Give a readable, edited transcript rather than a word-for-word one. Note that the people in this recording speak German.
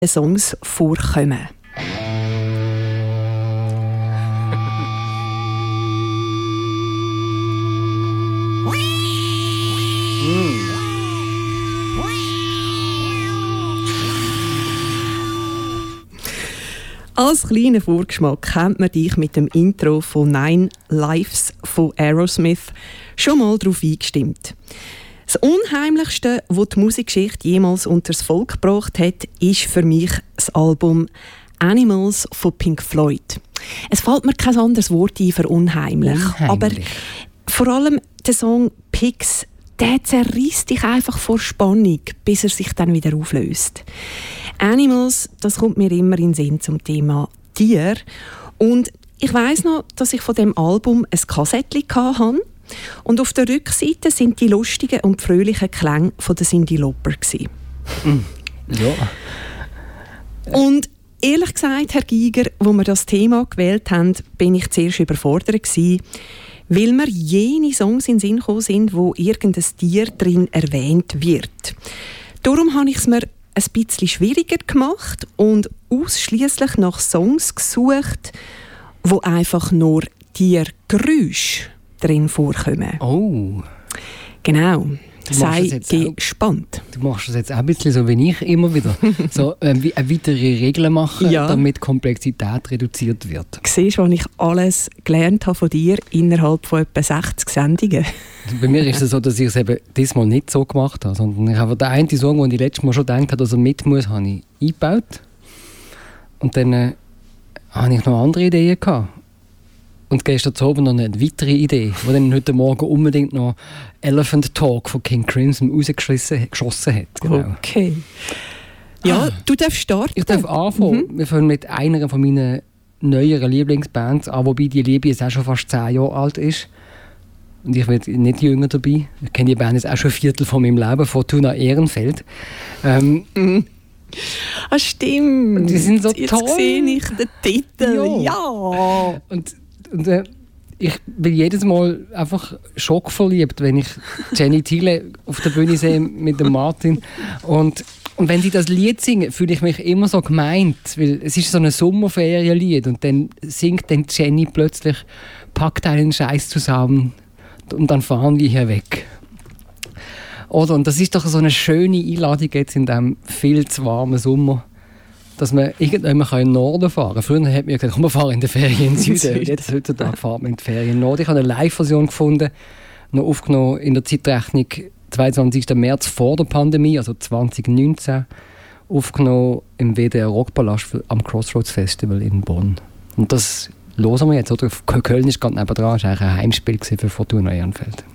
Songs vorkommen. Als kleiner Vorgeschmack kennt man dich mit dem Intro von 9 Lives von Aerosmith schon mal darauf eingestimmt. Das Unheimlichste, was die Musikgeschichte jemals unters Volk gebracht hat, ist für mich das Album Animals von Pink Floyd. Es fällt mir kein anderes Wort ein für unheimlich. Aber vor allem der Song Pigs, der zerreißt dich einfach vor Spannung, bis er sich dann wieder auflöst. Animals, das kommt mir immer in den Sinn zum Thema Tier. Und ich weiss noch, dass ich von dem Album ein Kassettchen hatte. Und auf der Rückseite sind die lustigen und fröhlichen Klänge von der Cyndi Lauper. Ja. Und ehrlich gesagt, Herr Giger, als wir das Thema gewählt haben, bin ich zuerst überfordert gewesen, weil mir jene Songs in den Sinn gekommen sind, wo irgendein Tier drin erwähnt wird. Darum habe ich es mir ein bisschen schwieriger gemacht und ausschliesslich nach Songs gesucht, wo einfach nur Tiergeräusche drin vorkommen. Oh. Genau. Sei gespannt. Du machst das jetzt auch ein bisschen so wie ich immer wieder. So weitere Regeln machen, ja, damit Komplexität reduziert wird. Du siehst, was ich alles gelernt habe von dir innerhalb von etwa 60 Sendungen. Bei mir ist es so, dass ich es eben diesmal nicht so gemacht habe, sondern ich habe den einen Song, den ich letztes Mal schon gedacht habe, dass er mit muss, habe ich eingebaut. Und dann habe ich noch andere Ideen gehabt. Und gestern Abend noch eine weitere Idee, die dann heute Morgen unbedingt noch Elephant Talk von King Crimson rausgeschossen hat. Genau. Okay. Ja, du darfst starten. Ich darf anfangen. Wir fangen mit einer von meinen neueren Lieblingsbands an, wobei die Liebe jetzt auch schon fast 10 Jahre alt ist. Und ich werde nicht jünger dabei. Ich kenne die Band jetzt auch schon ein Viertel von meinem Leben, Fortuna Ehrenfeld. Ah, stimmt. Die sind so jetzt toll. Jetzt sehe ich den Titel. Ja. Und ich bin jedes Mal einfach schockverliebt, wenn ich Jenny Thiele auf der Bühne sehe mit dem Martin. Und wenn die das Lied singen, fühle ich mich immer so gemeint, weil es ist so ein Sommerferienlied und dann singt dann Jenny plötzlich, packt einen Scheiß zusammen und dann fahren wir hier weg. Oder? Und das ist doch so eine schöne Einladung jetzt in diesem viel zu warmen Sommer, dass man irgendwann in den Norden fahren kann. Früher hat man gesagt, komm, wir fahren in die Ferien in den Süden. Jetzt heutzutage fahren wir in die Ferien in den Norden. Ich habe eine Live-Version gefunden, noch aufgenommen in der Zeitrechnung 22. März vor der Pandemie, also 2019, aufgenommen im WDR Rockpalast am Crossroads Festival in Bonn. Und das hören wir jetzt. Oder? Köln ist gerade nebenan, das war eigentlich ein Heimspiel für Fortuna Ehrenfeld.